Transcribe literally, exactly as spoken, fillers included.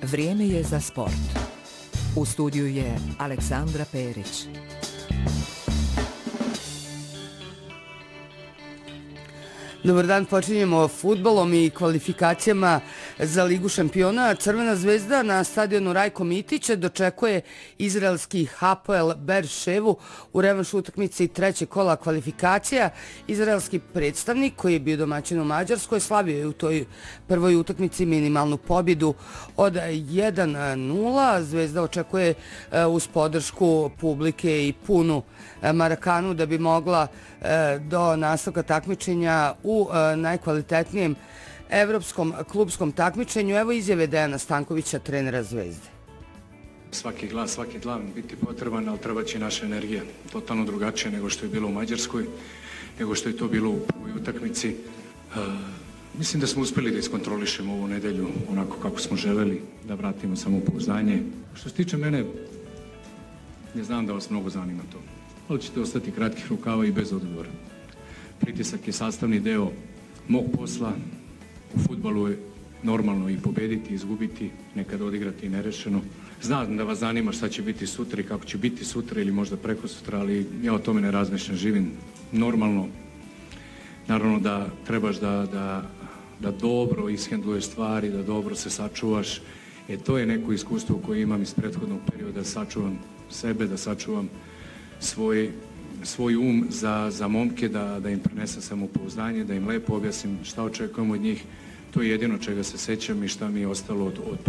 Vrijeme je za sport. U studiju je Aleksandra Perić. Dobar dan, počinjemo fudbalom i kvalifikacijama za Ligu šampiona. Crvena zvezda na stadionu Rajko Mitića dočekuje izraelski Hapoel Beer-Ševu u revanš utakmici trećeg kola kvalifikacija. Izraelski predstavnik, koji je bio domaćin u Mađarskoj, slavio je u toj prvoj utakmici minimalnu pobjedu od jedan nula. Zvezda očekuje uz podršku publike i punu Marakanu da bi mogla do nastavka takmičenja u najkvalitetnijem evropskom klubskom takmičenju. Evo izjave Dejana Stankovića, trenera Zvezde. Svaki glas, svaki dlan biti potreban, ali treba će naša energija. Totalno drugačije nego što je bilo u Mađarskoj, nego što je to bilo u prvoj utakmici. Uh, mislim da smo uspjeli da iskontrolišemo ovu nedelju onako kako smo želeli, da vratimo samopouzdanje. Što se tiče mene, ne znam da vas mnogo zanima to, ali ćete ostati kratkih rukava i bez odgovora. Pritisak je sastavni deo mog posla. U fudbalu je normalno i pobediti, i izgubiti, nekad odigrati i nerešeno. Znam da vas zanima šta će biti sutra i kako će biti sutra ili možda preko sutra, ali ja o tome ne razmišljam, živim normalno. Naravno da trebaš da, da, da dobro ishendluješ stvari, da dobro se sačuvaš. E to je neko iskustvo koje imam iz prethodnog perioda, da sačuvam sebe, da sačuvam svoj, svoj um za, za momke, da, da im prenesem samopouzdanje, da im lepo objasnim šta očekujem od njih. To je jedino čega se sećam i šta mi je ostalo od, od